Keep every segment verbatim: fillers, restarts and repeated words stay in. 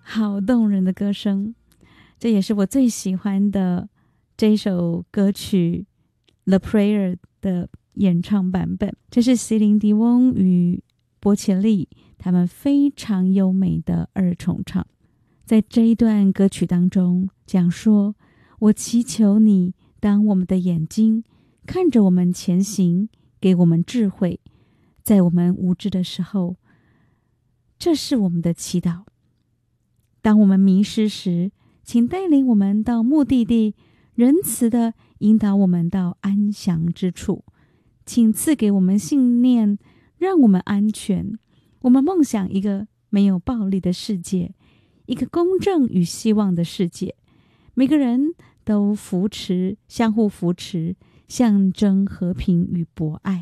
好动人的歌声，这也是我最喜欢的这一首歌曲 The Prayer 的演唱版本。这是席琳迪翁与波切利他们非常优美的二重唱。在这一段歌曲当中讲说，我祈求你当我们的眼睛看着我们前行，给我们智慧，在我们无知的时候，这是我们的祈祷。当我们迷失时，请带领我们到目的地，仁慈地引导我们到安详之处。请赐给我们信念，让我们安全。我们梦想一个没有暴力的世界，一个公正与希望的世界，每个人都扶持，相互扶持，象征和平与博爱。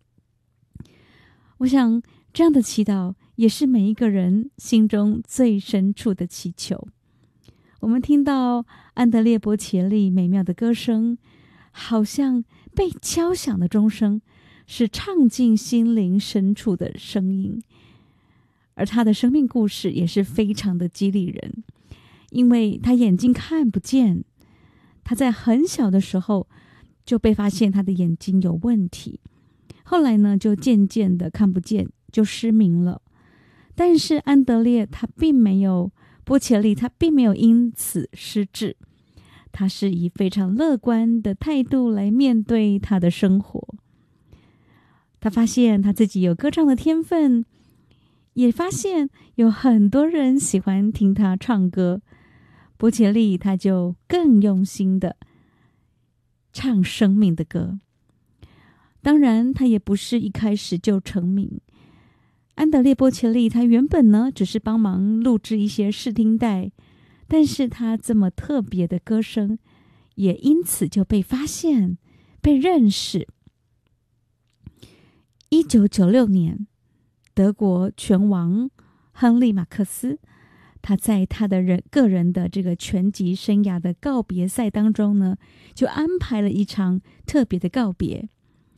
我想这样的祈祷也是每一个人心中最深处的祈求。我们听到安德烈·波切利美妙的歌声，好像被敲响的钟声，是唱进心灵深处的声音。而他的生命故事也是非常的激励人，因为他眼睛看不见，他在很小的时候就被发现他的眼睛有问题，后来呢就渐渐的看不见，就失明了。但是安德烈他并没有，波切利他并没有因此失智，他是以非常乐观的态度来面对他的生活。他发现他自己有歌唱的天分，也发现有很多人喜欢听他唱歌。波切利他就更用心的唱生命的歌。当然他也不是一开始就成名，安德烈·波切利他原本呢只是帮忙录制一些试听带，但是他这么特别的歌声也因此就被发现，被认识。一九九六年，德国拳王亨利·马克斯他在他的人个人的这个拳击生涯的告别赛当中呢，就安排了一场特别的告别。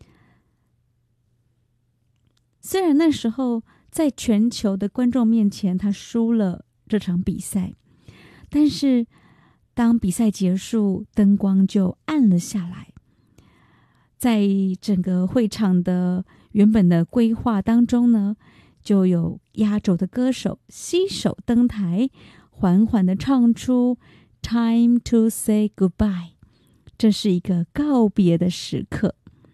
虽然那时候在全球的观众面前他输了这场比赛，但是当比赛结束，灯光就暗了下来。在整个会场的原本的规划当中呢，就有压轴的歌手携手登台，缓缓地唱出 Time to say goodbye， 这是一个告别的时刻。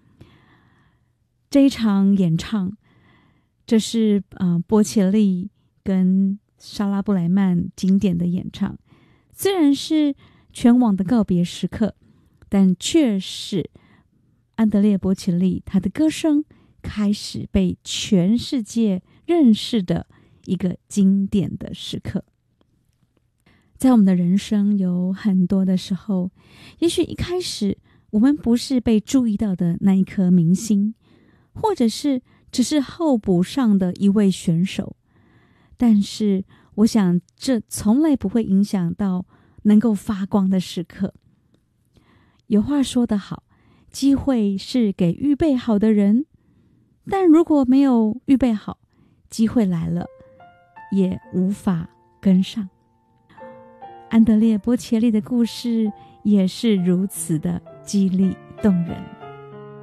这一场演唱，这是呃波切利跟莎拉布莱曼经典的演唱，虽然是全网的告别时刻，但却是安德烈·波切利他的歌声开始被全世界认识的一个经典的时刻。在我们的人生有很多的时候，也许一开始我们不是被注意到的那一颗明星，或者是只是候补上的一位选手，但是我想这从来不会影响到能够发光的时刻。有话说得好，机会是给预备好的人，但如果没有预备好，机会来了也无法跟上。安德烈·波切利的故事也是如此的激励动人。